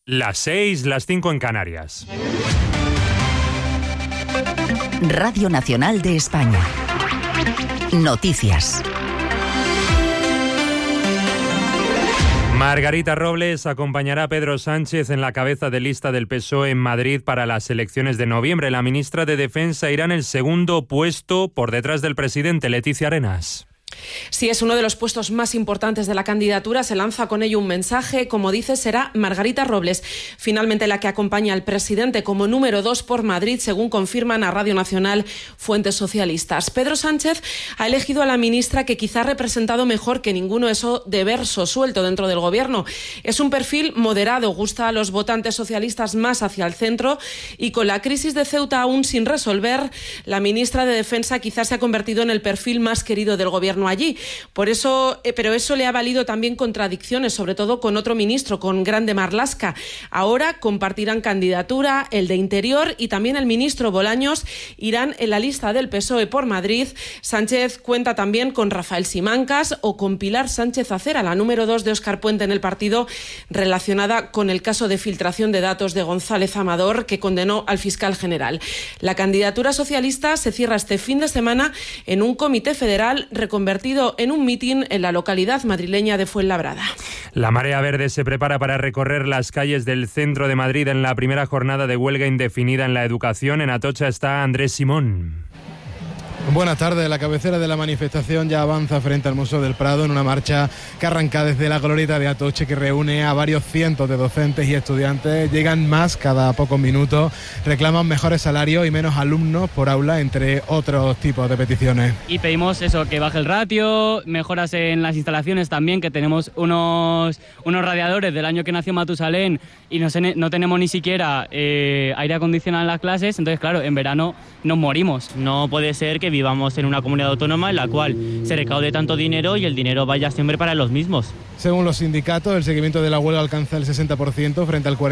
Las 6, las 5 en Canarias. Radio Nacional de España. Noticias. Margarita Robles acompañará a Pedro Sánchez en la cabeza de lista del PSOE en Madrid para las elecciones de noviembre. La ministra de Defensa irá en el segundo puesto por detrás del presidente, Leticia Arenas. Sí, es uno de los puestos más importantes de la candidatura. Se lanza con ello un mensaje. Como dice, será Margarita Robles, finalmente la que acompaña al presidente como número 2 por Madrid, según confirman a Radio Nacional fuentes socialistas. Pedro Sánchez ha elegido a la ministra que quizá ha representado mejor que ninguno eso de verso suelto dentro del gobierno. Es un perfil moderado, gusta a los votantes socialistas más hacia el centro, y con la crisis de Ceuta aún sin resolver, la ministra de Defensa quizá se ha convertido en el perfil más querido del gobierno allí. Pero eso le ha valido también contradicciones, sobre todo con otro ministro, con Grande Marlaska. Ahora compartirán candidatura, el de Interior y también el ministro Bolaños irán en la lista del PSOE por Madrid. Sánchez cuenta también con Rafael Simancas o con Pilar Sánchez Acera, la número 2 de Óscar Puente en el partido, relacionada con el caso de filtración de datos de González Amador, que condenó al fiscal general. La candidatura socialista se cierra este fin de semana en un comité federal reconvertido en un mitin en la localidad madrileña de Fuenlabrada. La Marea Verde se prepara para recorrer las calles del centro de Madrid en la primera jornada de huelga indefinida en la educación. En Atocha está Andrés Simón. Buenas tardes. La cabecera de la manifestación ya avanza frente al Museo del Prado en una marcha que arranca desde la glorieta de Atocha, que reúne a varios cientos de docentes y estudiantes. Llegan más cada pocos minutos, reclaman mejores salarios y menos alumnos por aula, entre otros tipos de peticiones. Y pedimos eso, que baje el ratio, mejoras en las instalaciones también, que tenemos unos radiadores del año que nació Matusalén y no tenemos ni siquiera aire acondicionado en las clases. Entonces, claro, en verano nos morimos. No puede ser que vivamos en una comunidad autónoma en la cual se recaude tanto dinero y el dinero vaya siempre para los mismos. Según los sindicatos, el seguimiento de la huelga alcanza el 60% frente al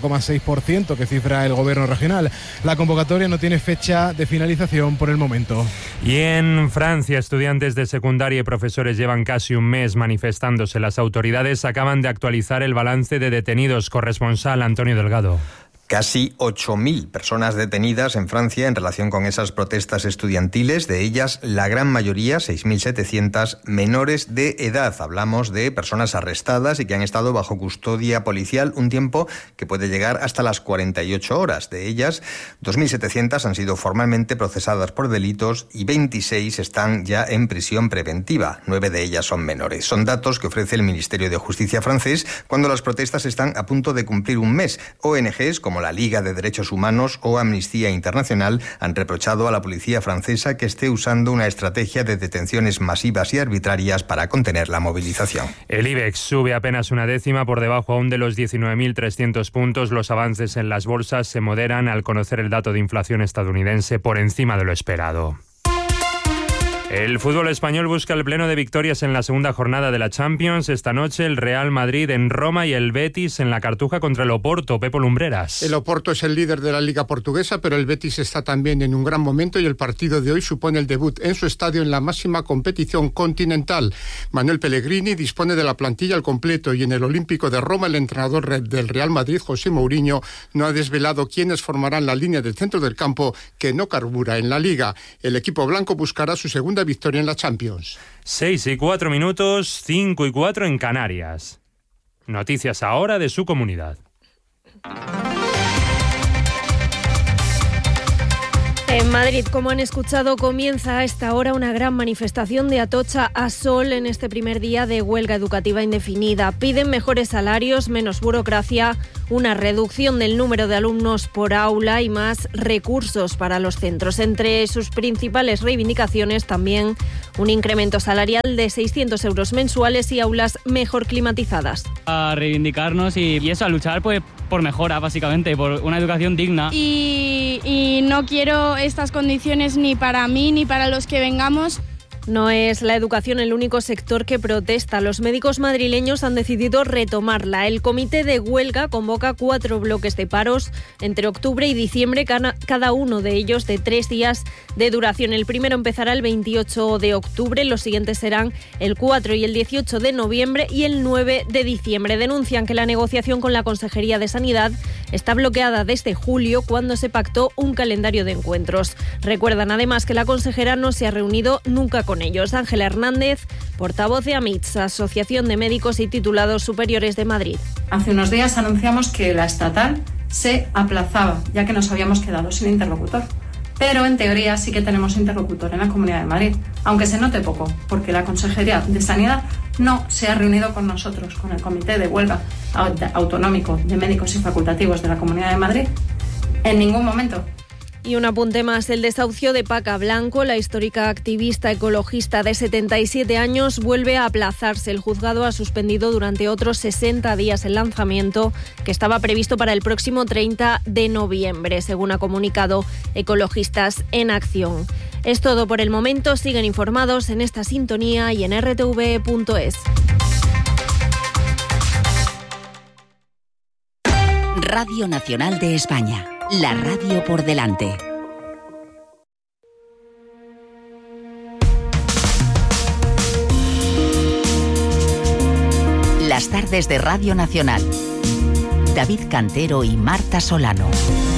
44,6% que cifra el gobierno regional. La convocatoria no tiene fecha de finalización por el momento. Y en Francia, estudiantes de secundaria y profesores llevan casi un mes manifestándose. Las autoridades acaban de actualizar el balance de detenidos. Corresponsal Antonio Delgado. Casi 8.000 personas detenidas en Francia en relación con esas protestas estudiantiles, de ellas la gran mayoría, 6.700, menores de edad. Hablamos de personas arrestadas y que han estado bajo custodia policial un tiempo que puede llegar hasta las 48 horas. De ellas, 2.700 han sido formalmente procesadas por delitos y 26 están ya en prisión preventiva. 9 de ellas son menores. Son datos que ofrece el Ministerio de Justicia francés cuando las protestas están a punto de cumplir un mes. ONGs como la Liga de Derechos Humanos o Amnistía Internacional han reprochado a la policía francesa que esté usando una estrategia de detenciones masivas y arbitrarias para contener la movilización. El IBEX sube apenas una décima, por debajo aún de los 19.300 puntos. Los avances en las bolsas se moderan al conocer el dato de inflación estadounidense por encima de lo esperado. El fútbol español busca el pleno de victorias en la segunda jornada de la Champions. Esta noche el Real Madrid en Roma y el Betis en la Cartuja contra el Oporto. Pepo Lumbreras. El Oporto es el líder de la Liga Portuguesa, pero el Betis está también en un gran momento y el partido de hoy supone el debut en su estadio en la máxima competición continental. Manuel Pellegrini dispone de la plantilla al completo y en el Olímpico de Roma el entrenador del Real Madrid, José Mourinho, no ha desvelado quiénes formarán la línea del centro del campo que no carbura en la Liga. El equipo blanco buscará su segunda victoria en la Champions. 6:04, 5:04 en Canarias. Noticias ahora de su comunidad. En Madrid, como han escuchado, comienza a esta hora una gran manifestación de Atocha a Sol en este primer día de huelga educativa indefinida. Piden mejores salarios, menos burocracia, una reducción del número de alumnos por aula y más recursos para los centros. Entre sus principales reivindicaciones también un incremento salarial de 600 euros mensuales y aulas mejor climatizadas. A reivindicarnos y eso, a luchar pues por mejora, básicamente, por una educación digna. Y no quiero estas condiciones ni para mí ni para los que vengamos. No es la educación el único sector que protesta. Los médicos madrileños han decidido retomarla. El comité de huelga convoca 4 bloques de paros entre octubre y diciembre, cada uno de ellos de 3 días de duración. El primero empezará el 28 de octubre, los siguientes serán el 4 y el 18 de noviembre y el 9 de diciembre. Denuncian que la negociación con la Consejería de Sanidad está bloqueada desde julio, cuando se pactó un calendario de encuentros. Recuerdan además que la consejera no se ha reunido nunca con ellos. Ángela Hernández, portavoz de AMITS, Asociación de Médicos y Titulados Superiores de Madrid. Hace unos días anunciamos que la estatal se aplazaba, ya que nos habíamos quedado sin interlocutor. Pero en teoría sí que tenemos interlocutor en la Comunidad de Madrid, aunque se note poco, porque la Consejería de Sanidad no se ha reunido con nosotros, con el Comité de Huelga Autonómico de Médicos y Facultativos de la Comunidad de Madrid, en ningún momento. Y un apunte más, el desahucio de Paca Blanco, la histórica activista ecologista de 77 años, vuelve a aplazarse. El juzgado ha suspendido durante otros 60 días el lanzamiento, que estaba previsto para el próximo 30 de noviembre, según ha comunicado Ecologistas en Acción. Es todo por el momento. Siguen informados en esta sintonía y en rtv.es. Radio Nacional de España. La radio por delante. Las tardes de Radio Nacional. David Cantero y Marta Solano.